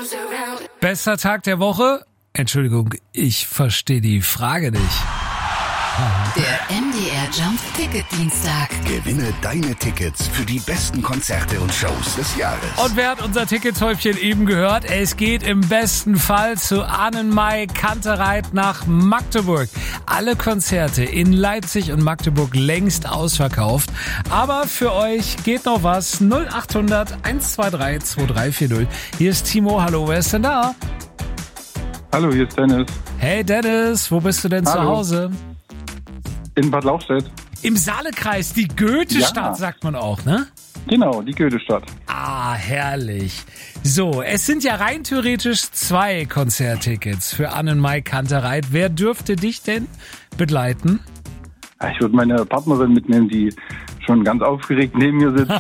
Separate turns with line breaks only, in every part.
Bester Tag der Woche? Entschuldigung, ich verstehe die Frage nicht.
Der MDR Jump Ticket Dienstag.
Gewinne deine Tickets für die besten Konzerte und Shows des Jahres.
Und wer hat unser Tickethäubchen eben gehört? Es geht im besten Fall zu Annenmai Kantereit nach Magdeburg. Alle Konzerte in Leipzig und Magdeburg längst ausverkauft. Aber für euch geht noch was. 0800 123 2340. Hier ist Timo. Hallo, wer ist denn da?
Hallo, hier ist Dennis.
Hey Dennis, wo bist du denn zu Hause?
In Bad Lauchstädt.
Im Saalekreis, die Goethe-Stadt, sagt man auch, ne?
Genau, die Goethe-Stadt.
Ah, herrlich. So, es sind ja rein theoretisch 2 Konzerttickets für Annenmai Kantereit. Wer dürfte dich denn begleiten?
Ich würde meine Partnerin mitnehmen, die schon ganz aufgeregt neben mir sitzt.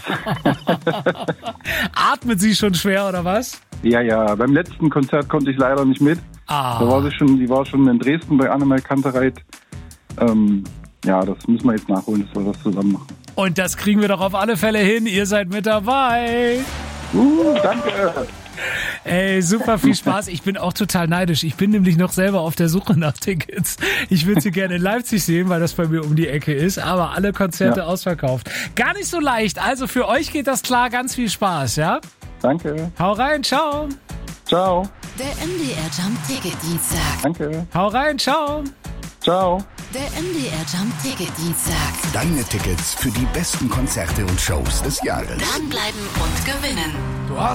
Atmet sie schon schwer, oder was?
Ja, beim letzten Konzert konnte ich leider nicht mit.
Ah.
Die war schon in Dresden bei Annenmai Kantereit. Das müssen wir jetzt nachholen, dass wir das zusammen machen.
Und das kriegen wir doch auf alle Fälle hin. Ihr seid mit dabei.
Danke.
Ey, super viel Spaß. Ich bin auch total neidisch. Ich bin nämlich noch selber auf der Suche nach Tickets. Ich würde sie gerne in Leipzig sehen, weil das bei mir um die Ecke ist. Aber alle Konzerte ausverkauft. Gar nicht so leicht. Also für euch geht das klar. Ganz viel Spaß, ja?
Danke.
Hau rein, ciao.
Ciao.
Der MDR Jump Ticket Dienstag.
Danke.
Hau rein, ciao.
Ciao.
Der MDR Jump Ticket Dienstag.
Deine Tickets für die besten Konzerte und Shows des Jahres.
Dranbleiben und gewinnen.